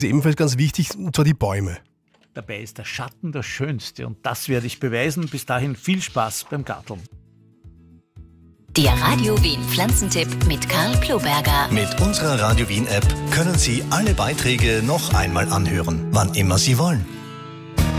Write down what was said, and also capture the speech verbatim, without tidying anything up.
Ebenfalls ganz wichtig, und zwar die Bäume. Dabei ist der Schatten das Schönste und das werde ich beweisen. Bis dahin viel Spaß beim Garteln. Der Radio Wien Pflanzentipp mit Karl Ploberger. Mit unserer Radio Wien App können Sie alle Beiträge noch einmal anhören, wann immer Sie wollen.